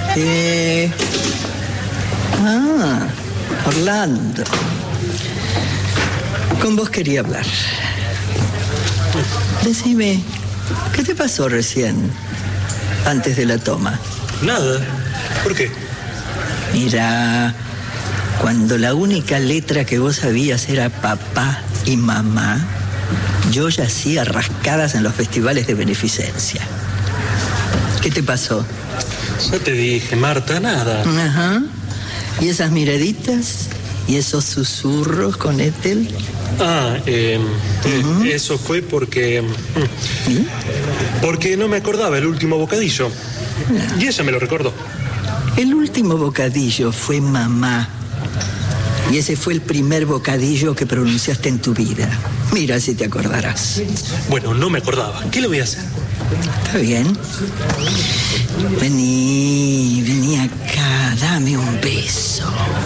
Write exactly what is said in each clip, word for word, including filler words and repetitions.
Eh... Ah, Orlando. Con vos quería hablar. Decime, ¿qué te pasó recién, antes de la toma? Nada. ¿Por qué? Mira, cuando la única letra que vos sabías era papá y mamá, yo ya hacía rascadas en los festivales de beneficencia. ¿Qué te pasó? Ya te dije, Marta, nada. Ajá. ¿Y esas miraditas? ¿Y esos susurros con Ethel? Ah, eh, Uh-huh. eh, eso fue porque... ¿Sí? Porque no me acordaba el último bocadillo. Y ella me lo recordó. El último bocadillo fue mamá. Y ese fue el primer bocadillo que pronunciaste en tu vida. Mira si te acordarás. Bueno, no me acordaba. ¿Qué le voy a hacer? Está bien. Vení, vení acá, dame un beso.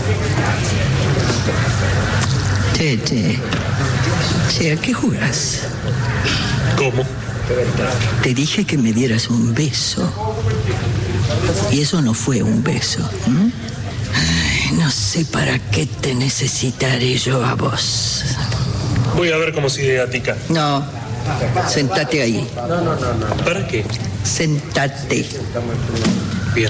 Che, che. Che, ¿a qué jugás? ¿Cómo? Te dije que me dieras un beso. Y eso no fue un beso. ¿Mm? Ay, no sé para qué te necesitaré yo a vos. Voy a ver cómo sigue Gatica. No, sentate ahí. ¿Para qué? Sentate. Bien.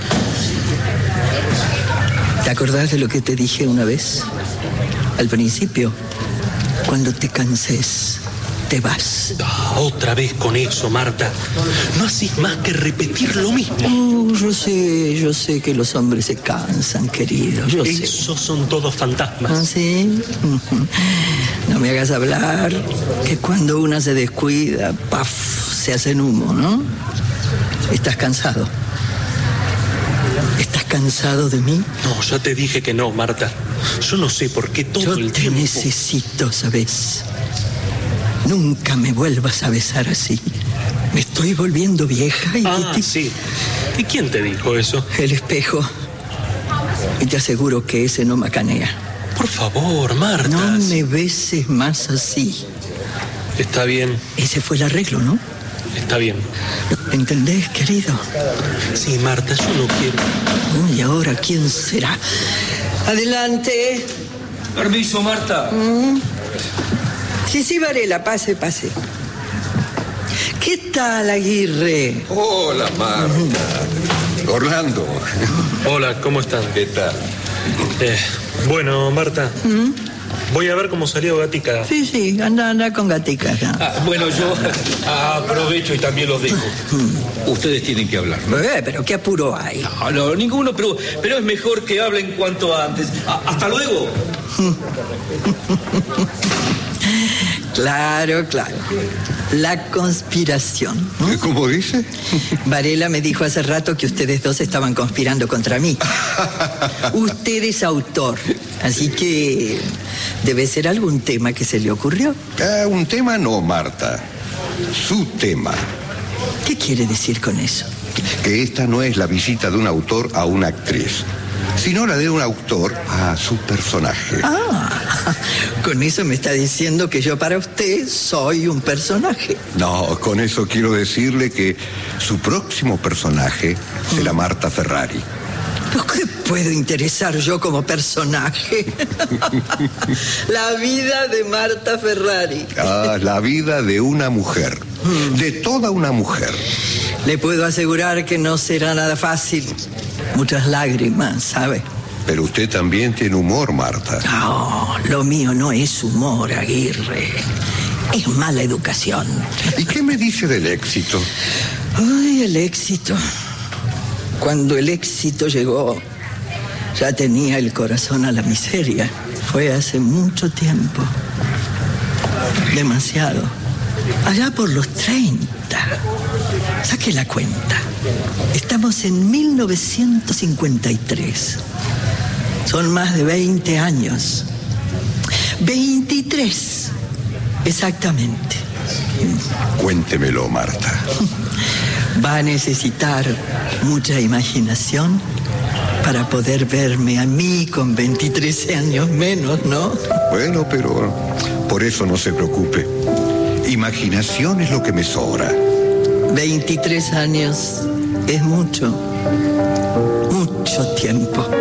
¿Te acordás de lo que te dije una vez? Al principio, cuando te canses, te vas. Ah, otra vez con eso, Marta. No haces más que repetir lo mismo. Oh, yo sé, yo sé que los hombres se cansan, querido, yo sé. Esos son todos fantasmas. ¿Ah, sí? No me hagas hablar, que cuando una se descuida, ¡paf!, se hacen humo, ¿no? ¿Estás cansado? ¿Estás cansado de mí? No, ya te dije que no, Marta. Yo no sé por qué todo Yo el te tiempo... necesito, ¿sabes? Nunca me vuelvas a besar así. Me estoy volviendo vieja y... Ah, te... sí. ¿Y quién te dijo eso? El espejo. Y te aseguro que ese no macanea. Por favor, Marta. No me beses más así. Está bien, Ese fue el arreglo, ¿no? está bien. ¿Entendés, querido? Sí, Marta, yo no quiero... ¿Y ahora quién será? Adelante. Permiso, Marta. Mm. Sí, sí, Varela, pase, pase. ¿Qué tal, Aguirre? Hola, Marta. Orlando. Hola, ¿cómo están? ¿Qué tal? Eh, bueno, Marta, ¿Mm? voy a ver cómo salió Gatica. Sí, sí, anda, anda con Gatica ya. Ah, bueno, yo aprovecho y también los dejo. Ustedes tienen que hablar, ¿no? Eh, pero qué apuro hay. No, no, ninguno, pero, pero es mejor que hablen cuanto antes. Ah, hasta luego. Claro, claro. La conspiración. ¿No? ¿Cómo dice? Varela me dijo hace rato que ustedes dos estaban conspirando contra mí. Usted es autor, así que debe ser algún tema que se le ocurrió. Ah, un tema no, Marta. Su tema. ¿Qué quiere decir con eso? Que esta no es la visita de un autor a una actriz, sino la de un autor a su personaje. Ah, con eso me está diciendo que yo para usted soy un personaje. No, con eso quiero decirle que su próximo personaje será Marta Ferrari. ¿Pero qué puedo interesar yo como personaje? La vida de Marta Ferrari. Ah, la vida de una mujer, de toda una mujer. Le puedo asegurar que no será nada fácil. Muchas lágrimas, ¿sabe? Pero usted también tiene humor, Marta. No, lo mío no es humor, Aguirre. Es mala educación. ¿Y qué me dice del éxito? Ay, el éxito. Cuando el éxito llegó, ya tenía el corazón a la miseria. Fue hace mucho tiempo. Demasiado. Allá por los treinta. Saque la cuenta. Estamos en mil novecientos cincuenta y tres. Son más de veinte años. veintitrés. Exactamente. Cuéntemelo, Marta. Va a necesitar mucha imaginación para poder verme a mí con veintitrés años menos, ¿no? Bueno, pero por eso no se preocupe. Imaginación es lo que me sobra. veintitrés años es mucho. Mucho. tiempo.